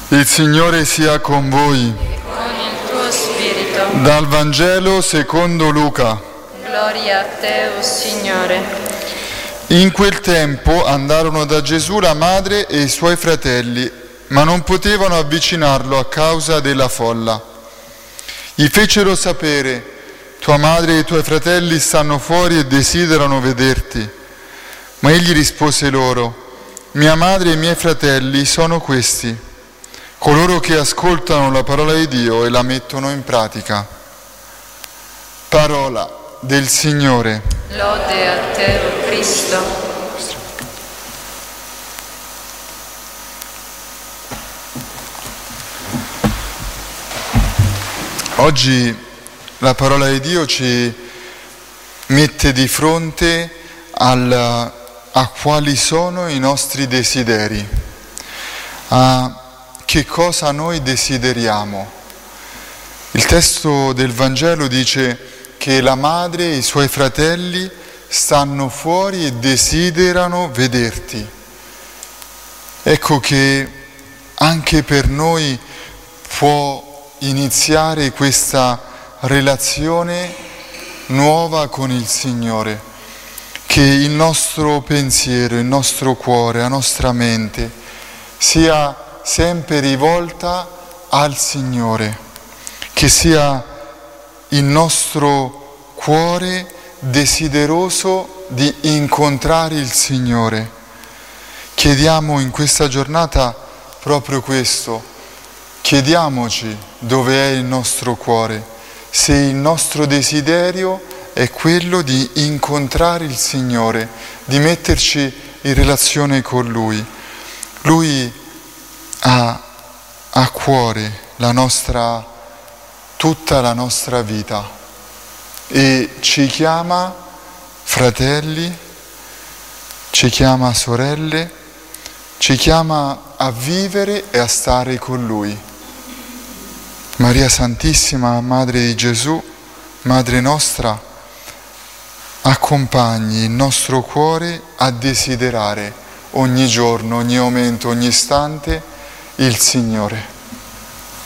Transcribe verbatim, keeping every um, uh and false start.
Il Signore sia con voi. E con il tuo spirito. Dal Vangelo secondo Luca. Gloria a te, o Signore. In quel tempo andarono da Gesù la madre e i suoi fratelli, ma non potevano avvicinarlo a causa della folla. Gli fecero sapere: tua madre e i tuoi fratelli stanno fuori e desiderano vederti. Ma egli rispose loro: mia madre e i miei fratelli sono questi, coloro che ascoltano la parola di Dio e la mettono in pratica. Parola del Signore. Lode a te, o Cristo. Oggi la parola di Dio ci mette di fronte al, a quali sono i nostri desideri, a che cosa noi desideriamo. Il testo del Vangelo dice che la madre e i suoi fratelli stanno fuori e desiderano vederti. Ecco che anche per noi può iniziare questa relazione nuova con il Signore, che il nostro pensiero, il nostro cuore, la nostra mente sia sempre rivolta al Signore, che sia il nostro cuore desideroso di incontrare il Signore. Chiediamo in questa giornata proprio questo. Chiediamoci dove è il nostro cuore, se il nostro desiderio è quello di incontrare il Signore, di metterci in relazione con Lui. Lui ha a cuore la nostra, tutta la nostra vita e ci chiama fratelli, ci chiama sorelle, ci chiama a vivere e a stare con Lui. Maria Santissima, Madre di Gesù, Madre nostra, accompagni il nostro cuore a desiderare ogni giorno, ogni momento, ogni istante il Signore.